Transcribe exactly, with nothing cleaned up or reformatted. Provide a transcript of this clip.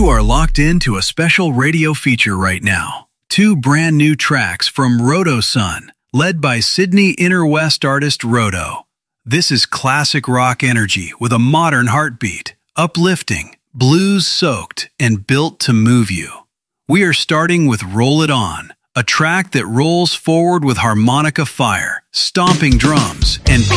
are locked into a special radio feature right now. Two brand new tracks from Roto Sun, led by Sydney Inner West artist Roto. This is classic rock energy with a modern heartbeat, uplifting, blues-soaked, and built to move you. We are starting with Roll It On, a track that rolls forward with harmonica fire, stomping drums, and